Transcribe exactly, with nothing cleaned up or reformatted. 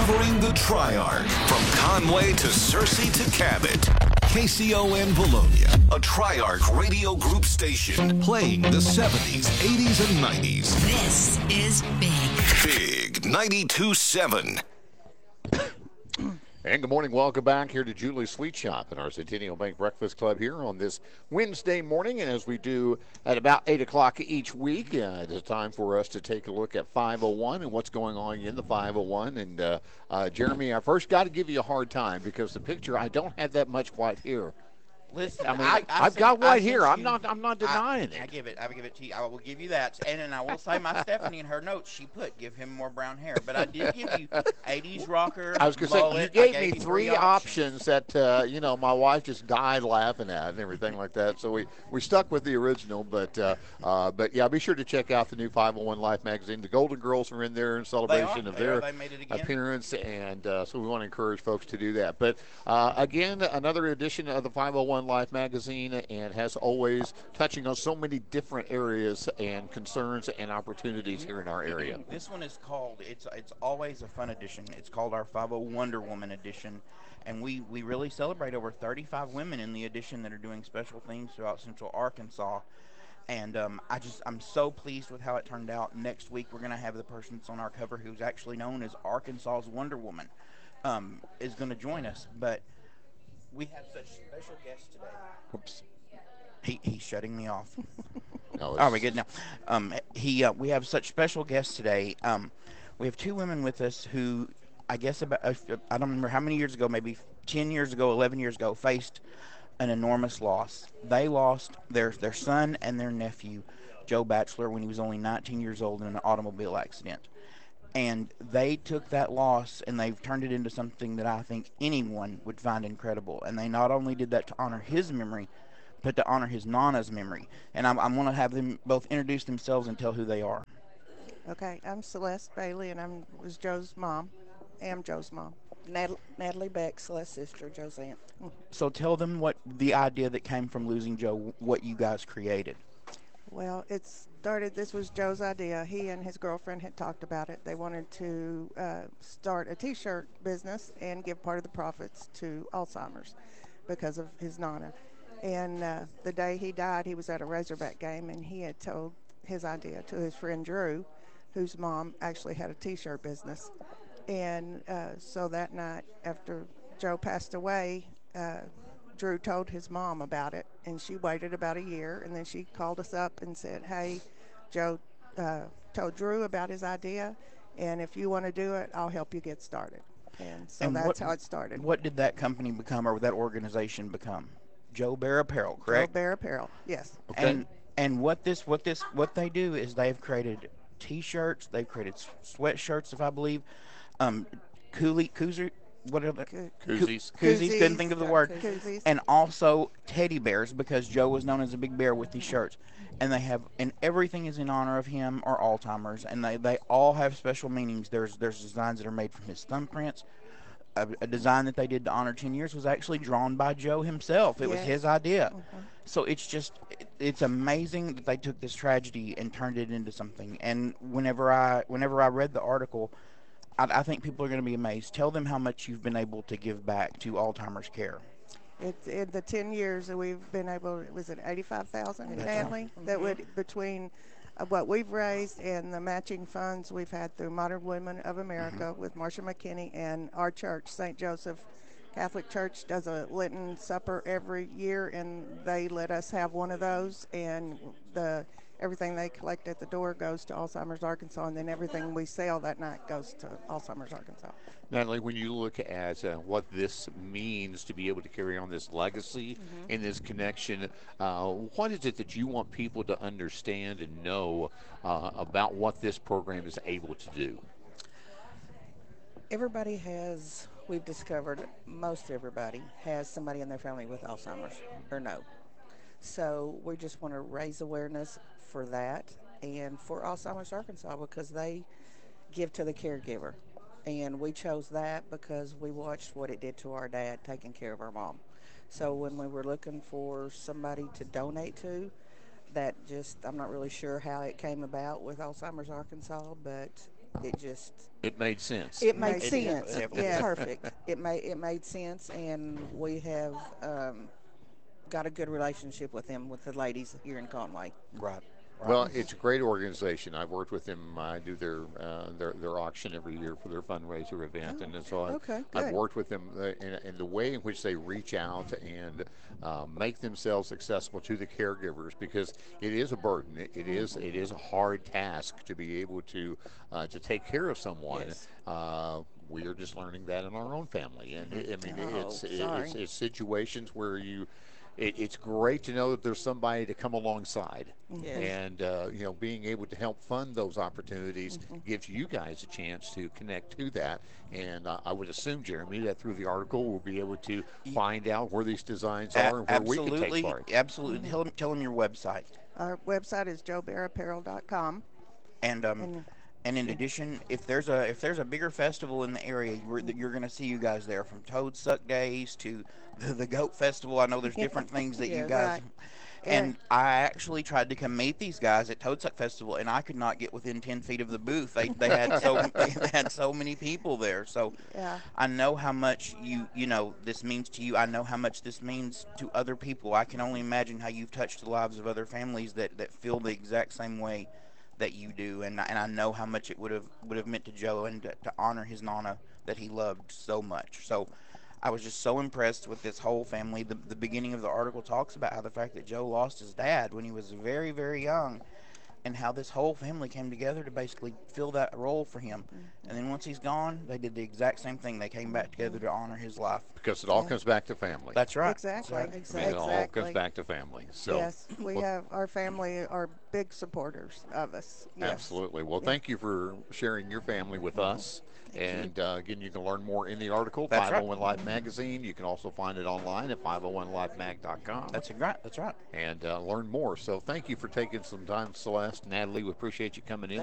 Covering the Triarch from Conway to Searcy to Cabot. K C O N Bologna, a Triarch radio group station playing the seventies, eighties, and nineties. This is Big. Big ninety-two seven. And good morning. Welcome back here to Julie's Sweet Shop in our Centennial Bank Breakfast Club here on this Wednesday morning. And as we do at about eight o'clock each week, uh, it is time for us to take a look at five oh one and what's going on in the five oh one. And, uh, uh, Jeremy, I first got to give you a hard time because the picture, I don't have that much white hair. Listen, I mean, I, I I've sent- got I white sent hair. I'm you- not. I'm not denying I, it. I give it. I will give it to you. I will give you that. And then I will say, my Stephanie in her notes, she put, "Give him more brown hair." But I did give you eighties rocker. I was going to say, you mullet. I gave gave me you three options that, uh, you know, my wife just died laughing at and everything like that. So we, we stuck with the original. But, uh, uh, but yeah, be sure to check out the new five oh one Life magazine. The Golden Girls are in there in celebration They of are. their They made it again. appearance. And uh, so we want to encourage folks to do that. But, uh, again, another edition of the five oh one Life magazine, and has always touching on so many different areas and concerns and opportunities here in our area. This one is called, it's it's always a fun edition. It's called our five oh Wonder Woman edition. And we, we really celebrate over thirty-five women in the edition that are doing special things throughout Central Arkansas. And um, I just, I'm so pleased with how it turned out. Next week, we're going to have the person that's on our cover who's actually known as Arkansas's Wonder Woman um, is going to join us. But we have such special guests today. Oops. He, he's shutting me off. No, Are we good now? Um, he, uh, we have such special guests today. Um, we have two women with us who, I guess about, uh, I don't remember how many years ago, maybe ten years ago, eleven years ago, faced an enormous loss. They lost their their son and their nephew, Joe Batchelor, when he was only nineteen years old in an automobile accident. And they took that loss and they've turned it into something that I think anyone would find incredible. And they not only did that to honor his memory, but to honor his Nana's memory. And I'm, I'm going to have them both introduce themselves and tell who they are. Okay, I'm Celeste Bailey, and I'm was Joe's mom. Am Joe's mom. Natalie, Natalie Beck, Celeste's sister, Joe's aunt. So tell them what the idea that came from losing Joe, what you guys created. Well, it started, this was Joe's idea. He and his girlfriend had talked about it. They wanted to uh, start a T-shirt business and give part of the profits to Alzheimer's because of his Nana. And uh, the day he died, he was at a Razorback game, and he had told his idea to his friend Drew, whose mom actually had a T-shirt business. And uh, so that night, after Joe passed away, uh, Drew told his mom about it, and she waited about a year, and then she called us up and said, "Hey, Joe uh, told Drew about his idea, and if you want to do it, I'll help you get started." And so And that's what- how it started. What did that company become, or that organization become? Joe Bear Apparel, Joe correct? Bear Apparel, yes. Okay. And and what this what this what they do is they've created T-shirts, they've created s- sweatshirts, if I believe, um, coolie, koozie, what are they? Coo- Koozies. Koozies, couldn't think of the uh, word. Koozies. And also teddy bears, because Joe was known as a big bear with these shirts. And they have, and everything is in honor of him or Alzheimer's, and they, they all have special meanings. There's there's designs that are made from his thumbprints. A, a design that they did to honor ten years was actually drawn by Joe himself. It was Yes. his idea. Mhm. So it's just, it, it's amazing that they took this tragedy and turned it into something. And whenever I whenever I read the article, I, I think people are going to be amazed. Tell them how much you've been able to give back to Alzheimer's care. It's in the ten years that we've been able, was it eighty-five thousand, That's Natalie? That would, between uh, what we've raised and the matching funds we've had through Modern Women of America with Marsha McKinney, and our church, Saint Joseph Catholic Church, does a Lenten supper every year, and they let us have one of those, and the everything they collect at the door goes to Alzheimer's Arkansas, and then everything we sell that night goes to Alzheimer's Arkansas. Natalie, when you look at uh, what this means to be able to carry on this legacy Mm-hmm. and this connection, uh, what is it that you want people to understand and know uh, about what this program is able to do? Everybody has, we've discovered, most everybody has somebody in their family with Alzheimer's or no. So we just want to raise awareness for that and for Alzheimer's Arkansas, because they give to the caregiver. And we chose that because we watched what it did to our dad taking care of our mom. So when we were looking for somebody to donate to, that just, I'm not really sure how it came about with Alzheimer's Arkansas, but It just It made sense. it made Made sense. sense. Yeah, perfect. It made it made sense, and we have um, got a good relationship with them, with the ladies here in Conway. Right. Well, it's a great organization. I've worked with them. I do their uh, their their auction every year for their fundraiser event, and so I've, okay, I've good. worked with them uh, in, in the way in which they reach out and uh, make themselves accessible to the caregivers, because it is a burden. It, it is it is a hard task to be able to uh, to take care of someone. Yes. Uh, we are just learning that in our own family, and it, I mean Oh, it's, it, sorry. it's it's situations where you. It, it's great to know that there's somebody to come alongside, Yes. and uh, you know, being able to help fund those opportunities gives you guys a chance to connect to that. And uh, I would assume, Jeremy, that through the article we'll be able to find out where these designs A- are and where we can absolutely, take part. absolutely. Tell them, tell them your website. Our website is joe bear apparel dot com. And um, And- and in addition, if there's a if there's a bigger festival in the area, you're, you're going to see you guys there, from Toad Suck Days to the, the Goat Festival. I know there's different things that you Yeah, guys. right. And I actually tried to come meet these guys at Toad Suck Festival, and I could not get within ten feet of the booth. They they had so they had so many people there. So Yeah. I know how much you you know this means to you. I know how much this means to other people. I can only imagine how you've touched the lives of other families that, that feel the exact same way that you do, and I- and I know how much it would have would have meant to Joe, and to, to honor his nana that he loved so much. So I was just so impressed with this whole family. The the beginning of the article talks about how the fact that Joe lost his dad when he was very very young, and how this whole family came together to basically fill that role for him. And then once he's gone, they did the exact same thing. They came back together to honor his life. Because it all comes back to family. That's right. Exactly. I mean, Exactly. it all Exactly. comes back to family. So Yes, we well, have, our family are big supporters of us. Yes. absolutely. Well, thank you for sharing your family with us. And uh, again, you can learn more in the article, That's right. five oh one Live Magazine. You can also find it online at five oh one live mag dot com. That's right. That's right. and uh, learn more. So thank you for taking some time, Celeste. Natalie, we appreciate you coming in.